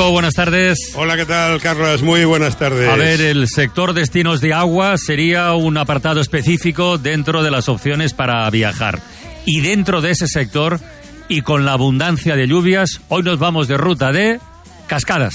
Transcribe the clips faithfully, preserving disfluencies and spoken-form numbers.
Paco, buenas tardes. Hola, ¿qué tal, Carlos? Muy buenas tardes. A ver, el sector destinos de agua sería un apartado específico dentro de las opciones para viajar. Y dentro de ese sector, y con la abundancia de lluvias, hoy nos vamos de ruta de cascadas.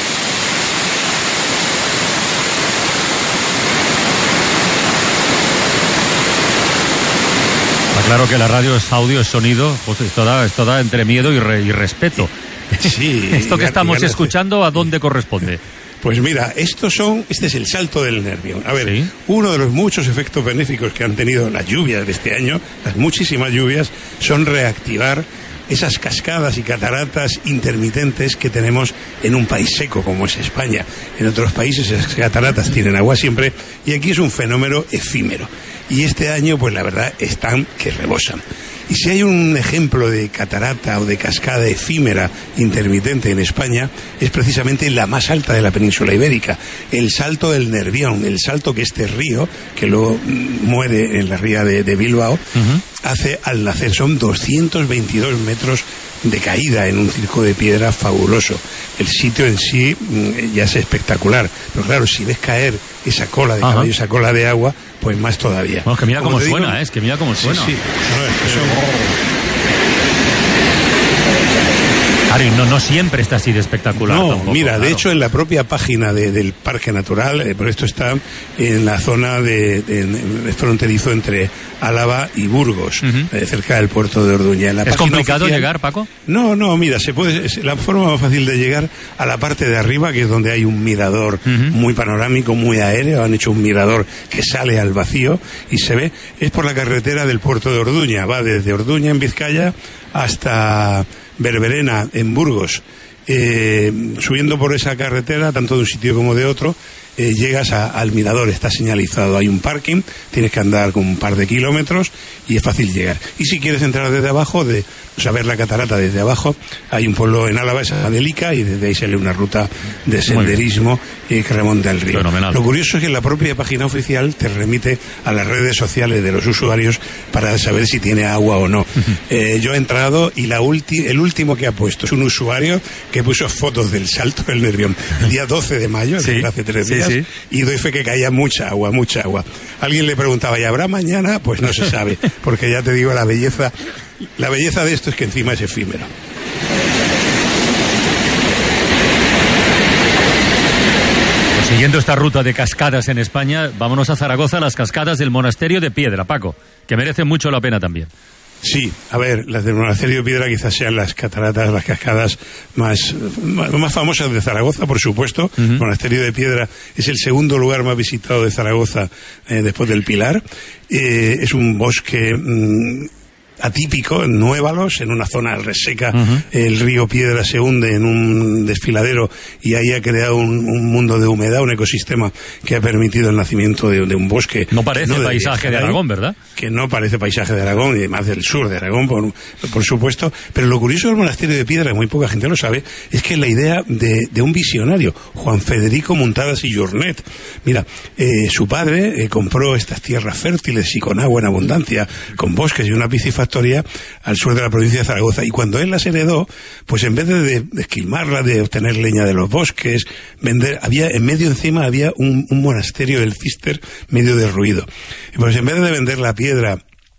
Está claro que la radio es audio, es sonido, pues esto da, esto da entre miedo y, re, y respeto. Sí. Esto que estamos escuchando, ¿a dónde corresponde? Pues mira, estos son, este es el salto del Nervión. A ver, ¿sí? Uno de los muchos efectos benéficos que han tenido las lluvias de este año, las muchísimas lluvias, son reactivar esas cascadas y cataratas intermitentes que tenemos en un país seco como es España. En otros países esas cataratas tienen agua siempre y aquí es un fenómeno efímero. Y este año, pues la verdad, están que rebosan. Y si hay un ejemplo de catarata o de cascada efímera intermitente en España, es precisamente la más alta de la península ibérica, el Salto del Nervión, el salto que este río, que luego muere en la ría de, de Bilbao, uh-huh. hace al nacer. Son doscientos veintidós metros de caída en un circo de piedra fabuloso. El sitio en sí ya es espectacular, pero claro, si ves caer esa cola de caballo, uh-huh. esa cola de agua, pues más todavía. Bueno, que mira Como cómo suena, digo, ¿eh? Es que mira cómo suena. Sí, sí. No, es que son... Ari, no, no siempre está así de espectacular. No, tampoco, mira, claro. De hecho en la propia página de, del Parque Natural, eh, por esto está en la zona de, de, de fronterizo entre Álava y Burgos, uh-huh. eh, cerca del puerto de Orduña. En la ¿Es complicado oficial, llegar, Paco? No, no, mira, se puede, es la forma más fácil de llegar a la parte de arriba, que es donde hay un mirador uh-huh. muy panorámico, muy aéreo. Han hecho un mirador que sale al vacío y se ve, es por la carretera del puerto de Orduña, va desde Orduña en Vizcaya hasta Berberena en Burgos. Eh, subiendo por esa carretera, tanto de un sitio como de otro, eh, llegas a, al mirador, está señalizado, hay un parking, tienes que andar con un par de kilómetros y es fácil llegar. Y si quieres entrar desde abajo, de, o sea, ver la catarata desde abajo, hay un pueblo en Álava, es Adélica, y desde ahí sale una ruta de senderismo eh, que remonta al río. Fenomenal. Lo curioso es que la propia página oficial te remite a las redes sociales de los usuarios para saber si tiene agua o no. Uh-huh. Eh, yo he entrado y la ulti, el último que ha puesto es un usuario que puso fotos del Salto del Nervión el día doce de mayo, sí, hace tres días, sí, sí. Y doy fe que caía mucha agua, mucha agua. Alguien le preguntaba, ¿y habrá mañana? Pues no se sabe, porque ya te digo, la belleza, la belleza de esto es que encima es efímero. Pues siguiendo esta ruta de cascadas en España, vámonos a Zaragoza, las cascadas del Monasterio de Piedra, Paco, que merecen mucho la pena también. Sí, a ver, las del Monasterio de Piedra quizás sean las cataratas, las cascadas más, más, más famosas de Zaragoza, por supuesto. Uh-huh. El Monasterio de Piedra es el segundo lugar más visitado de Zaragoza eh, después del Pilar. Eh, es un bosque... Mmm, atípico, en Nuévalos, en una zona reseca. Uh-huh. El río Piedra se hunde en un desfiladero y ahí ha creado un, un mundo de humedad, un ecosistema que ha permitido el nacimiento de, de un bosque. No parece no paisaje de Aragón, ¿verdad? Que no parece paisaje de Aragón, y además del sur de Aragón, por, por supuesto. Pero lo curioso del Monasterio de Piedra, muy poca gente lo sabe, es que la idea de, de un visionario, Juan Federico Muntadas y Jornet. Mira, eh, su padre eh, compró estas tierras fértiles y con agua en abundancia, con bosques y una piscifactoría al sur de la provincia de Zaragoza, y cuando él las heredó, pues en vez de, de, de esquilmarla, de obtener leña de los bosques, vender, había en medio encima había un, un monasterio del Cister medio derruido, y pues en vez de vender la piedra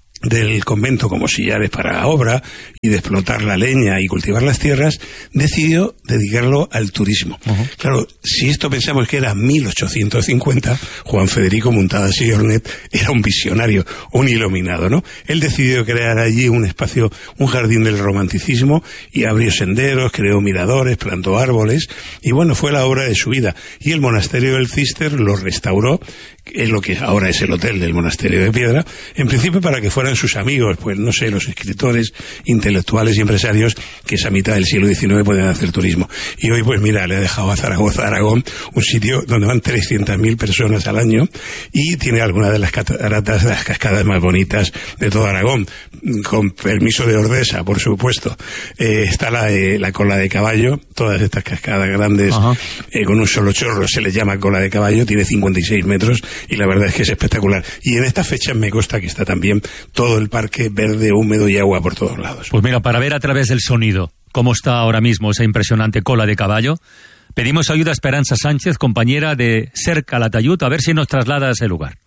del convento como sillares para la obra y de explotar la leña y cultivar las tierras, decidió dedicarlo al turismo. Uh-huh. Claro, si esto pensamos que era mil ochocientos cincuenta, Juan Federico Muntadas y Jornet era un visionario, un iluminado, ¿no? Él decidió crear allí un espacio, un jardín del romanticismo, y abrió senderos, creó miradores, plantó árboles, y bueno, fue la obra de su vida. Y el monasterio del Cister lo restauró, es lo que ahora es el hotel del Monasterio de Piedra, en principio para que fueran sus amigos, pues no sé, los escritores, intelectuales y empresarios que esa mitad del siglo diecinueve pueden hacer turismo. Y hoy, pues mira, le ha dejado a Zaragoza, Aragón, un sitio donde van trescientas mil personas al año, y tiene algunas de las cataratas, las cascadas más bonitas de todo Aragón, con permiso de Ordesa, por supuesto. Eh, está la, eh, la cola de caballo, todas estas cascadas grandes, eh, con un solo chorro, se les llama cola de caballo, tiene cincuenta y seis metros, y la verdad es que es espectacular. Y en estas fechas me consta que está también todo el parque verde, húmedo y agua por todos lados. Pues mira, para ver a través del sonido cómo está ahora mismo esa impresionante cola de caballo. Pedimos ayuda a Esperanza Sánchez, compañera de Ser Calatayud, a ver si nos traslada a ese lugar.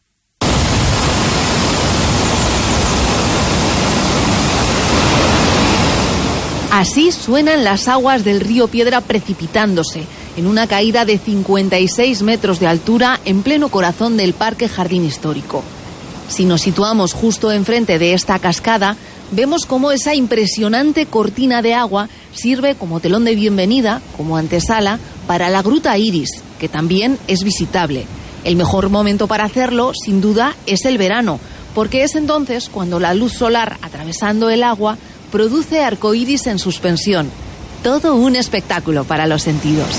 Así suenan las aguas del río Piedra precipitándose en una caída de cincuenta y seis metros de altura en pleno corazón del Parque Jardín Histórico. Si nos situamos justo enfrente de esta cascada, vemos cómo esa impresionante cortina de agua sirve como telón de bienvenida, como antesala, para la Gruta Iris, que también es visitable. El mejor momento para hacerlo, sin duda, es el verano, porque es entonces cuando la luz solar atravesando el agua produce arcoíris en suspensión. Todo un espectáculo para los sentidos.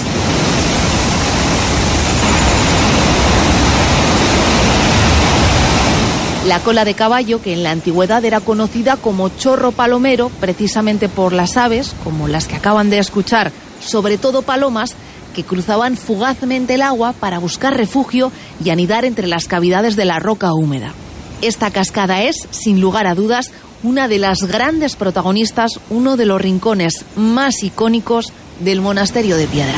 La cola de caballo, que en la antigüedad era conocida como chorro palomero, precisamente por las aves, como las que acaban de escuchar, sobre todo palomas, que cruzaban fugazmente el agua para buscar refugio y anidar entre las cavidades de la roca húmeda. Esta cascada es, sin lugar a dudas, una de las grandes protagonistas, uno de los rincones más icónicos del Monasterio de Piedra.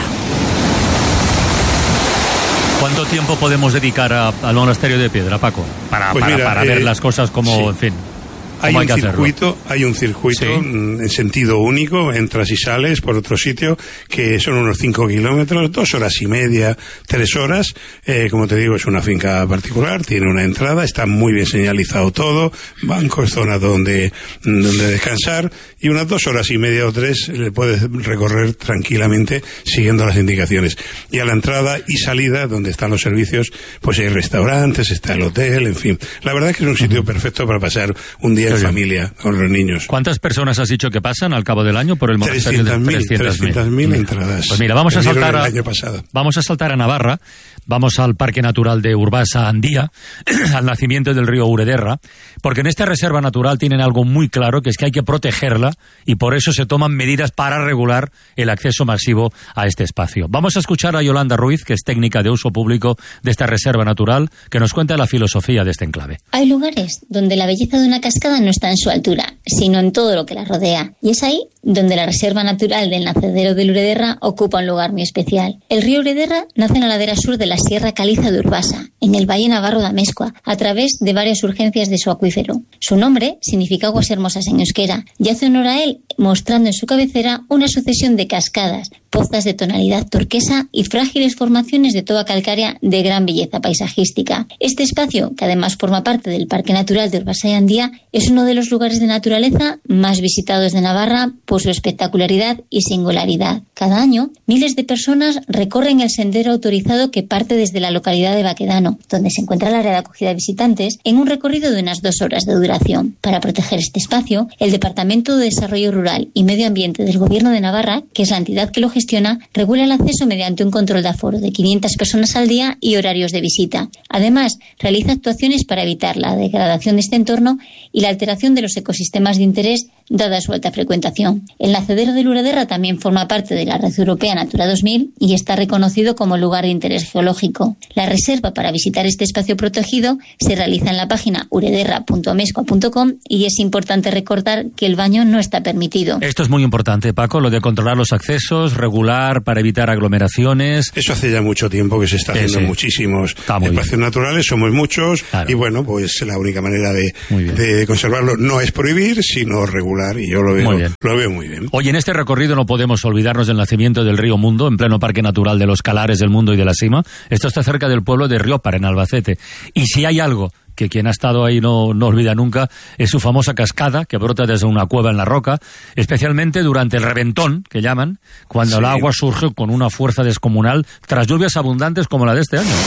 ¿Cuánto tiempo podemos dedicar a, al Monasterio de Piedra, Paco? Para, pues para, mira, para eh, ver las cosas como, sí. en fin... Hay hay un, circuito, hay un circuito, sí, en sentido único, entras y sales por otro sitio, que son unos cinco kilómetros, dos horas y media, tres horas. Eh, como te digo, es una finca particular, tiene una entrada, está muy bien señalizado todo, bancos, zona donde, donde descansar, y unas dos horas y media o tres le puedes recorrer tranquilamente siguiendo las indicaciones. Y a la entrada y salida, donde están los servicios, pues hay restaurantes, está el hotel, en fin. La verdad es que es un sitio uh-huh. perfecto para pasar un día en familia, con los niños. ¿Cuántas personas has dicho que pasan al cabo del año por el monasterio? trescientas mil entradas. Pues mira, vamos a saltar a, año pasado. vamos a saltar a Navarra, vamos al Parque Natural de Urbasa-Andía, al nacimiento del río Urederra, porque en esta reserva natural tienen algo muy claro, que es que hay que protegerla, y por eso se toman medidas para regular el acceso masivo a este espacio. Vamos a escuchar a Yolanda Ruiz, que es técnica de uso público de esta reserva natural, que nos cuenta la filosofía de este enclave. Hay lugares donde la belleza de una cascada no está en su altura, sino en todo lo que la rodea. Y es ahí donde la reserva natural del nacedero del Urederra ocupa un lugar muy especial. El río Urederra nace en la ladera sur de la Sierra Caliza de Urbasa, en el Valle Navarro de Amezcua, a través de varias urgencias de su acuífero. Su nombre significa aguas hermosas en euskera y hace honor a él, mostrando en su cabecera una sucesión de cascadas, pozas de tonalidad turquesa y frágiles formaciones de toba calcárea de gran belleza paisajística. Este espacio, que además forma parte del Parque Natural de Urbasa y Andía, es uno de los lugares de naturaleza más visitados de Navarra por su espectacularidad y singularidad. Cada año, miles de personas recorren el sendero autorizado que parte desde la localidad de Baquedano, donde se encuentra el área de acogida de visitantes, en un recorrido de unas dos horas de duración. Para proteger este espacio, el Departamento de Desarrollo Rural y Medio Ambiente del Gobierno de Navarra, que es la entidad que lo gestiona, regula el acceso mediante un control de aforo de quinientas personas al día y horarios de visita. Además, realiza actuaciones para evitar la degradación de este entorno y la alteración de los ecosistemas de interés dada su alta frecuentación. El nacedero del Urederra también forma parte de la Red Europea Natura dos mil y está reconocido como lugar de interés geológico. La reserva para visitar este espacio protegido se realiza en la página urederra punto amezcua punto com y es importante recordar que el baño no está permitido. Esto es muy importante, Paco, lo de controlar los accesos, regular para evitar aglomeraciones. Eso hace ya mucho tiempo que se está haciendo en muchísimos espacios bien. naturales, somos muchos, claro. Y bueno, pues la única manera de, de conservarlo no es prohibir, sino regular. Y yo lo veo, lo veo muy bien. Oye, en este recorrido no podemos olvidarnos del nacimiento del río Mundo, en pleno Parque Natural de los Calares del Mundo y de la Sima. Esto está cerca del pueblo de Riópar, en Albacete. Y si hay algo que quien ha estado ahí no, no olvida nunca, es su famosa cascada, que brota desde una cueva en la roca, especialmente durante el reventón, que llaman, cuando sí. el agua surge con una fuerza descomunal tras lluvias abundantes como la de este año.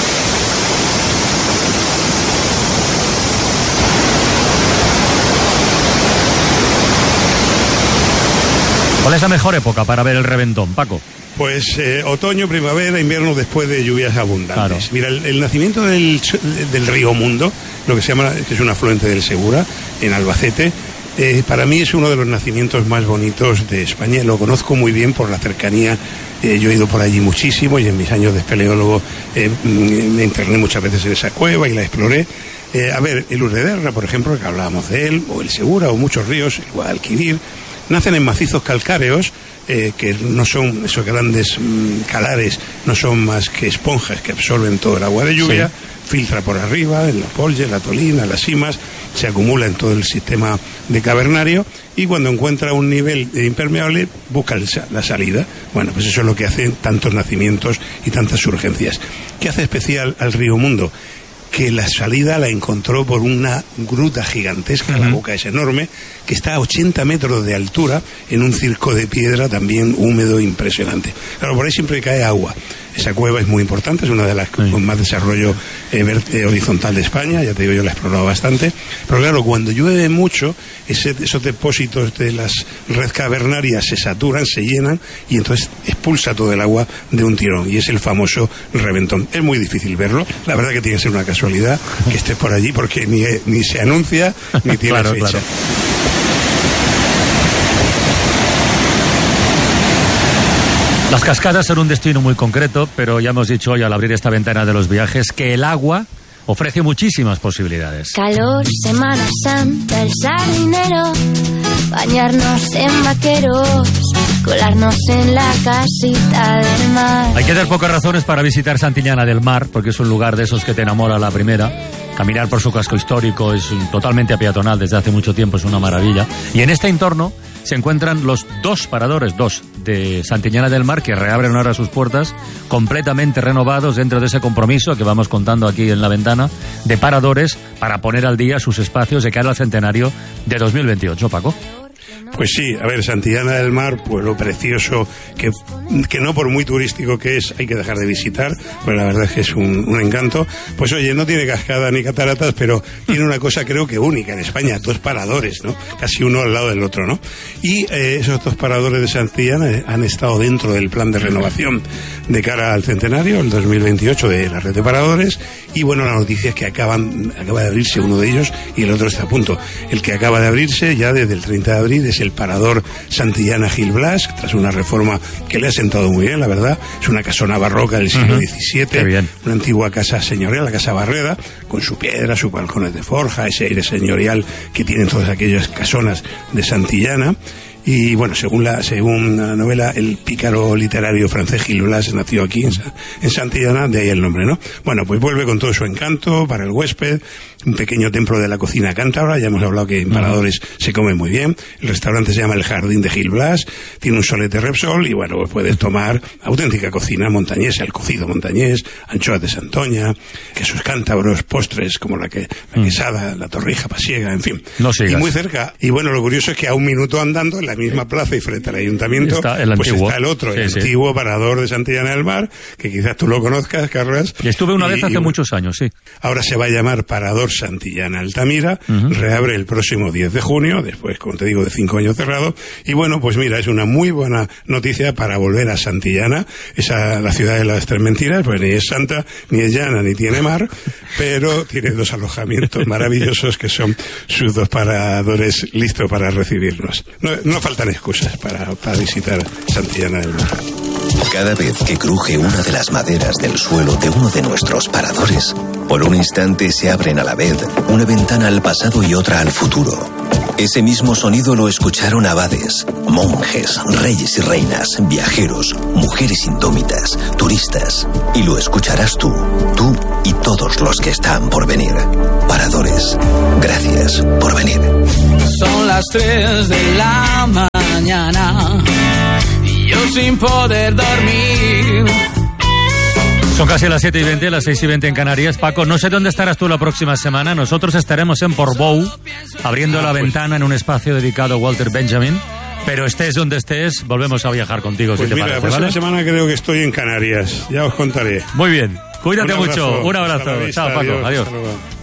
¿Cuál es la mejor época para ver el reventón, Paco? Pues eh, otoño, primavera, invierno, después de lluvias abundantes. Claro. Mira, el, el nacimiento del, del río Mundo, lo que se llama, que es un afluente del Segura, en Albacete, eh, para mí es uno de los nacimientos más bonitos de España. Lo conozco muy bien por la cercanía. Eh, yo he ido por allí muchísimo y en mis años de espeleólogo eh, me interné muchas veces en esa cueva y la exploré. Eh, a ver, el Urederra, por ejemplo, que hablábamos de él, o el Segura, o muchos ríos, el Guadalquivir, Nacen en macizos calcáreos, eh, que no son esos grandes mmm, calares, no son más que esponjas que absorben todo el agua de lluvia, sí. Filtra por arriba, en los polles, la tolina, las simas, se acumula en todo el sistema de cavernario y cuando encuentra un nivel impermeable busca la salida. Bueno, pues eso es lo que hacen tantos nacimientos y tantas surgencias. ¿Qué hace especial al río Mundo? Que la salida la encontró por una gruta gigantesca, uh-huh. La boca es enorme, que está a ochenta metros de altura en un circo de piedra también húmedo impresionante. Claro, por ahí siempre cae agua. Esa cueva es muy importante, es una de las sí. con más desarrollo eh, verte, horizontal de España, ya te digo, yo la he explorado bastante. Pero claro, cuando llueve mucho, ese, esos depósitos de las red cavernarias se saturan, se llenan y entonces expulsa todo el agua de un tirón. Y es el famoso reventón. Es muy difícil verlo. La verdad que tiene que ser una casualidad que estés por allí porque ni, ni se anuncia ni tiene claro, fecha. Claro. Las cascadas son un destino muy concreto, pero ya hemos dicho hoy al abrir esta ventana de los viajes que el agua ofrece muchísimas posibilidades. Calor, Semana Santa, el sardinero, bañarnos en vaqueros, colarnos en la casita del mar. Hay que dar pocas razones para visitar Santillana del Mar, porque es un lugar de esos que te enamora a la primera. Caminar por su casco histórico es un, totalmente peatonal desde hace mucho tiempo, es una maravilla. Y en este entorno se encuentran los dos paradores, dos, de Santillana del Mar, que reabren ahora sus puertas, completamente renovados dentro de ese compromiso que vamos contando aquí en la ventana, de paradores para poner al día sus espacios de cara al centenario de dos mil veintiocho, Paco. Pues sí, a ver, Santillana del Mar, pueblo precioso, que, que no por muy turístico que es, hay que dejar de visitar, pues la verdad es que es un, un encanto. Pues oye, no tiene cascada ni cataratas, pero tiene una cosa creo que única en España, dos paradores, ¿no? Casi uno al lado del otro, ¿no? Y eh, esos dos paradores de Santillana han estado dentro del plan de renovación de cara al centenario, el dos mil veintiocho, de la red de paradores, y bueno, la noticia es que acaban, acaba de abrirse uno de ellos y el otro está a punto. El que acaba de abrirse ya desde el treinta de abril es el parador Santillana Gil Blas, tras una reforma que le ha sentado muy bien, la verdad. Es una casona barroca del siglo diecisiete, uh-huh. Una antigua casa señorial, la Casa Barreda, con su piedra, sus balcones de forja, ese aire señorial que tienen todas aquellas casonas de Santillana. Y bueno, según la según la novela, el pícaro literario francés Gil Blas nació aquí en, en Santillana, de ahí el nombre, ¿no? Bueno, pues vuelve con todo su encanto para el huésped, un pequeño templo de la cocina cántabra, ya hemos hablado que en paradores uh-huh. se come muy bien, el restaurante se llama El Jardín de Gil Blas, tiene un solete Repsol y bueno, pues puedes tomar auténtica cocina montañesa, el cocido montañés, anchoas de Santoña, quesos cántabros, postres como la, que, la quesada, la torrija pasiega, en fin. No sigas. Y muy cerca, y bueno, lo curioso es que a un minuto andando, en la misma plaza y frente al ayuntamiento, está el pues antiguo. está el otro, sí, el sí. antiguo parador de Santillana del Mar, que quizás tú lo conozcas, Carras. Y estuve una y, vez hace y, muchos años, sí. Ahora se va a llamar Parador Santillana Altamira, uh-huh. reabre el próximo diez de junio, después, como te digo, de cinco años cerrado, y bueno, pues mira, es una muy buena noticia para volver a Santillana, esa la ciudad de las tres mentiras, pues ni es santa, ni es llana, ni tiene mar, pero tiene dos alojamientos maravillosos que son sus dos paradores listos para recibirnos. No, no faltan excusas para, para visitar Santillana del Mar. Cada vez que cruje una de las maderas del suelo de uno de nuestros paradores, por un instante se abren a la vez una ventana al pasado y otra al futuro. Ese mismo sonido lo escucharon abades, monjes, reyes y reinas, viajeros, mujeres indómitas, turistas. Y lo escucharás tú, tú y todos los que están por venir. Paradores, gracias por venir. Son las tres de la mañana y yo sin poder dormir. Son casi las siete y veinte, las seis y veinte en Canarias. Paco, no sé dónde estarás tú la próxima semana. Nosotros estaremos en Portbou, abriendo ah, la pues. ventana en un espacio dedicado a Walter Benjamin. Pero estés donde estés, volvemos a viajar contigo, pues si te mira, parece, la próxima ¿vale? semana creo que estoy en Canarias. Ya os contaré. Muy bien. Cuídate un abrazo, mucho. Un abrazo. vista, Chao, Paco. adiós. Adiós. Hasta luego.